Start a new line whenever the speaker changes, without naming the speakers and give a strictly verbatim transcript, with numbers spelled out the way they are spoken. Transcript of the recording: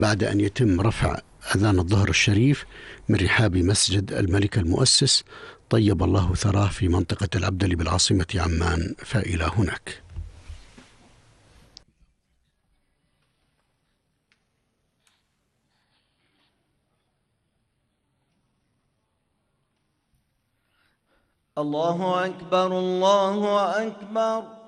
بعد أن يتم رفع أذان الظهر الشريف من رحاب مسجد الملك المؤسس طيب الله ثراه في منطقة العبدلي بالعاصمة عمان، فإلى هناك.
الله أكبر الله أكبر.